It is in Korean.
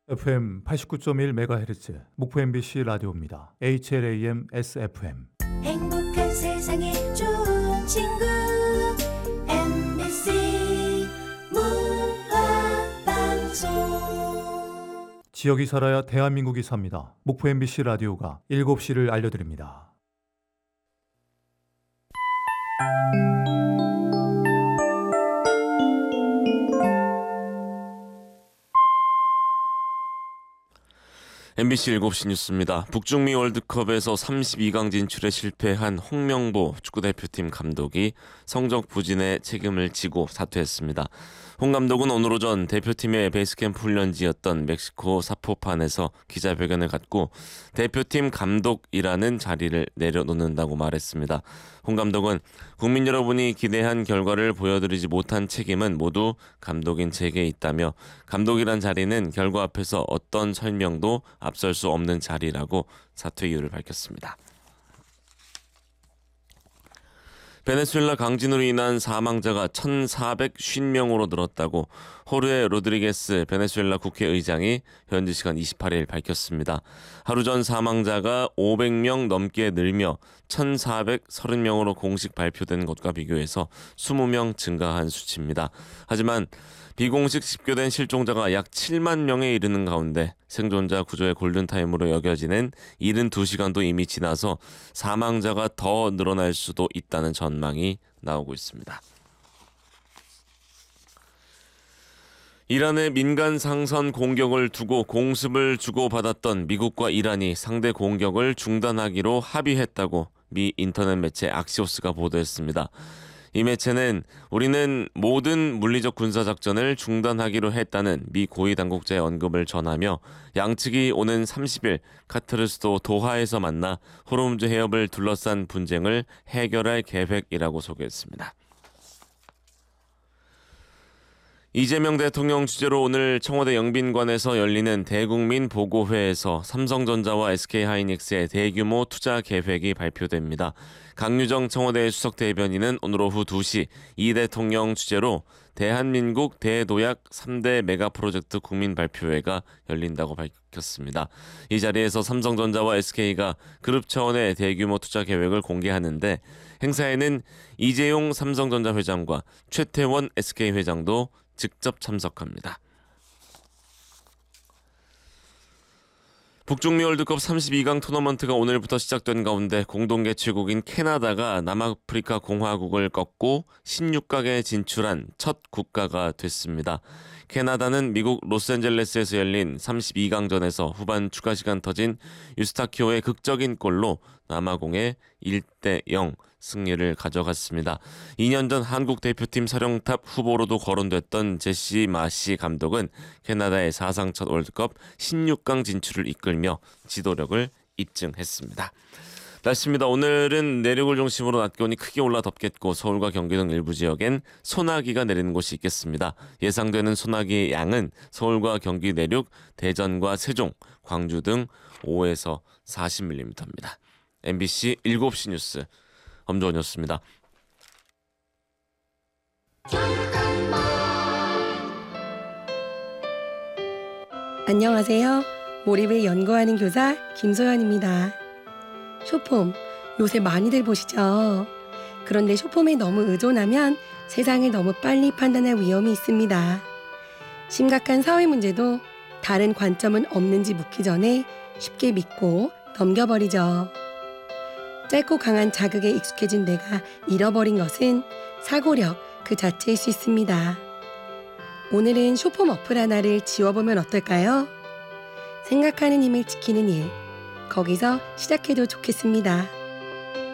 FM 89.1MHz 목포 MBC 라디오입니다. HLAM SFM. 행복한 세상에 좋은 친구 MBC 문화방송. 지역이 살아야 대한민국이 삽니다. 목포 MBC 라디오가 7시를 알려드립니다. MBC 7시 뉴스입니다. 북중미 월드컵에서 32강 진출에 실패한 홍명보 축구대표팀 감독이 성적 부진에 책임을 지고 사퇴했습니다. 홍 감독은 오늘 오전 대표팀의 베이스캠프 훈련지였던 멕시코 사포판에서 기자회견을 갖고 대표팀 감독이라는 자리를 내려놓는다고 말했습니다. 홍 감독은 국민 여러분이 기대한 결과를 보여드리지 못한 책임은 모두 감독인 제게 있다며 감독이란 자리는 결과 앞에서 어떤 설명도 앞설 수 없는 자리라고 사퇴 이유를 밝혔습니다. 베네수엘라 강진으로 인한 사망자가 1,450명으로 늘었다고 호르헤 로드리게스 베네수엘라 국회의장이 현지 시간 28일 밝혔습니다. 하루 전 사망자가 500명 넘게 늘며 1,430명으로 공식 발표된 것과 비교해서 20명 증가한 수치입니다. 하지만 비공식 집계된 실종자가 약 7만 명에 이르는 가운데 생존자 구조의 골든타임으로 여겨지는 72시간도 이미 지나서 사망자가 더 늘어날 수도 있다는 전망이 나오고 있습니다. 이란의 민간 상선 공격을 두고 공습을 주고받았던 미국과 이란이 상대 공격을 중단하기로 합의했다고 미 인터넷 매체 악시오스가 보도했습니다. 이 매체는 우리는 모든 물리적 군사작전을 중단하기로 했다는 미 고위 당국자의 언급을 전하며 양측이 오는 30일 카타르 수도 도하에서 만나 호르무즈 해협을 둘러싼 분쟁을 해결할 계획이라고 소개했습니다. 이재명 대통령 주재로 오늘 청와대 영빈관에서 열리는 대국민 보고회에서 삼성전자와 SK하이닉스의 대규모 투자 계획이 발표됩니다. 강유정 청와대 수석 대변인은 오늘 오후 2시 이 대통령 주재로 대한민국 대도약 3대 메가 프로젝트 국민 발표회가 열린다고 밝혔습니다. 이 자리에서 삼성전자와 SK가 그룹 차원의 대규모 투자 계획을 공개하는데 행사에는 이재용 삼성전자 회장과 최태원 SK 회장도 직접 참석합니다. 북중미 월드컵 32강 토너먼트가 오늘부터 시작된 가운데 공동 개최국인 캐나다가 남아프리카 공화국을 꺾고 16강에 진출한 첫 국가가 됐습니다. 캐나다는 미국 로스앤젤레스에서 열린 32강전에서 후반 추가 시간 터진 유스타키오의 극적인 골로 남아공의 1대0 승리를 가져갔습니다. 2년 전 한국 대표팀 사령탑 후보로도 거론됐던 제시 마시 감독은 캐나다의 사상 첫 월드컵 16강 진출을 이끌며 지도력을 입증했습니다. 날씨입니다. 오늘은 내륙을 중심으로 낮 기온이 크게 올라 덥겠고 서울과 경기 등 일부 지역엔 소나기가 내리는 곳이 있겠습니다. 예상되는 소나기의 양은 서울과 경기 내륙, 대전과 세종, 광주 등 5에서 40mm입니다. MBC 7시 뉴스 엄조원이었습니다. 안녕하세요. 몰입을 연구하는 교사 김소연입니다. 쇼폼, 요새 많이들 보시죠? 그런데 쇼폼에 너무 의존하면 세상을 너무 빨리 판단할 위험이 있습니다. 심각한 사회 문제도 다른 관점은 없는지 묻기 전에 쉽게 믿고 넘겨버리죠. 짧고 강한 자극에 익숙해진 내가 잃어버린 것은 사고력 그 자체일 수 있습니다. 오늘은 쇼폼 어플 하나를 지워보면 어떨까요? 생각하는 힘을 지키는 일, 거기서 시작해도 좋겠습니다.